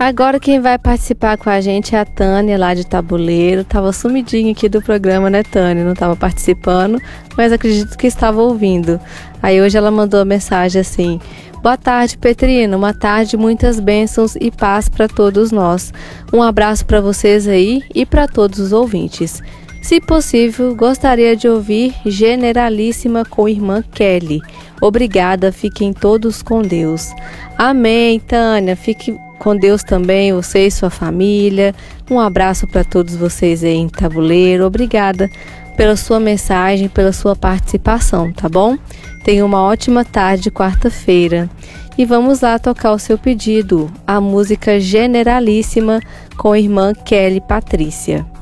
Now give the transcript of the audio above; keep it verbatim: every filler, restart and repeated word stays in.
Agora quem vai participar com a gente é a Tânia, lá de Tabuleiro. Tava sumidinha aqui do programa, né, Tânia? Não tava participando, mas acredito que estava ouvindo. Aí hoje ela mandou a mensagem assim: boa tarde, Petrina. Uma tarde de muitas bênçãos e paz para todos nós. Um abraço para vocês aí e para todos os ouvintes. Se possível, gostaria de ouvir Generalíssima com Irmã Kelly. Obrigada, fiquem todos com Deus. Amém, Tânia. Fique com Deus também, você e sua família. Um abraço para todos vocês aí em Tabuleiro. Obrigada pela sua mensagem, pela sua participação, tá bom? Tenha uma ótima tarde de quarta-feira. E vamos lá tocar o seu pedido, a música Generalíssima com a Irmã Kelly Patrícia.